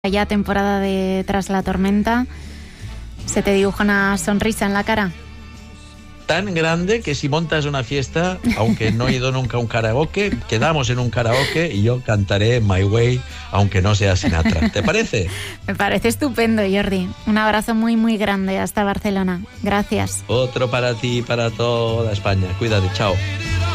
Ya temporada de Tras la Tormenta, ¿se te dibuja una sonrisa en la cara? Tan grande que si montas una fiesta, aunque no he ido nunca a un karaoke, quedamos en un karaoke y yo cantaré My Way, aunque no sea Sinatra. ¿Te parece? Me parece estupendo, Jordi. Un abrazo muy, muy grande hasta Barcelona. Gracias. Otro para ti y para toda España. Cuídate, chao.